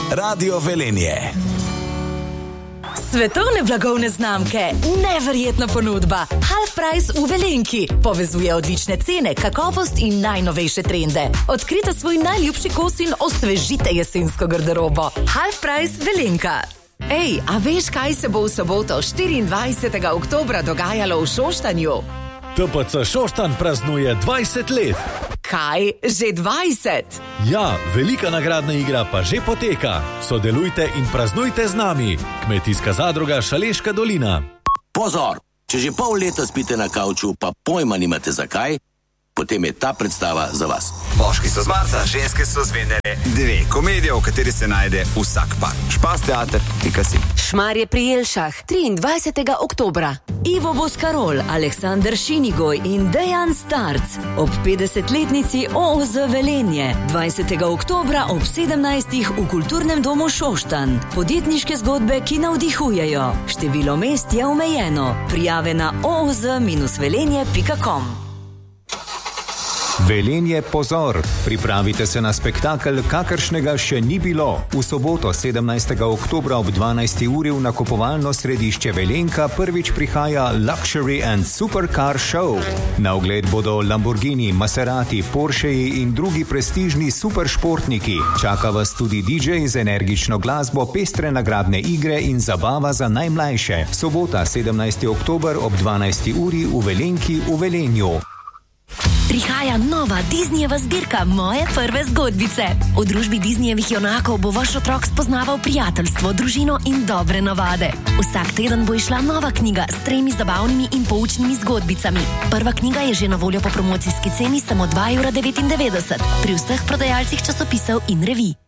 Radio Velenje. Svetovne blagovne znamke, neverjetna ponudba. Half price v Velenki. Povezuje odlične cene, kakovost in najnovejše trende. Odkrite svoj najljubši kos in osvežite jesensko garderobo. Half price Velenka. Ej, a veš, kaj se bo v soboto 24. oktobra dogajalo v Šoštanju? TPC Šoštanj praznuje 20 let. Kaj? Že 20? Ja, velika nagradna igra pa že poteka. Sodelujte in praznujte z nami. Kmetijska zadruga Šaleška dolina. Pozor! Če že pol leta spite na kavču, pa pojma nimate zakaj, potem je ta predstava za vas. Moški so z Marsa, ženske so z Venere. 2 komedije, v kateri se najde vsak par. Špas teater, si. Šmarje pri Jelšah, 23. oktobra. Ivo Boskarol, Aleksandar Šinigoj in Dejan Starc ob 50-letnici OOZ Velenje 20. oktobra ob 17. v Kulturnem domu Šoštanj. Podjetniške zgodbe, ki navdihujejo. Število mest je omejeno. Prijave na ooz-velenje.com. Velenje, pozor! Pripravite se na spektakel, kakršnega še ni bilo. V soboto 17. oktobra ob 12. uri v nakupovalno središče Velenka prvič prihaja Luxury and Supercar Show. Na ogled bodo Lamborghini, Maserati, Porscheji in drugi prestižni superšportniki. Čaka vas tudi DJ z energično glasbo, pestre nagradne igre in zabava za najmlajše. Sobota 17. oktober ob 12. uri v Velenki v Velenju. Prihaja nova Disneyjeva zbirka Moje prve zgodbice. V družbi Disneyjevih junakov bo vaš otrok spoznaval prijateljstvo, družino in dobre navade. Vsak teden bo išla nova knjiga s 3 zabavnimi in poučnimi zgodbicami. Prva knjiga je že na voljo po promocijski ceni samo 2,99 € pri vseh prodajalcih časopisov in revij.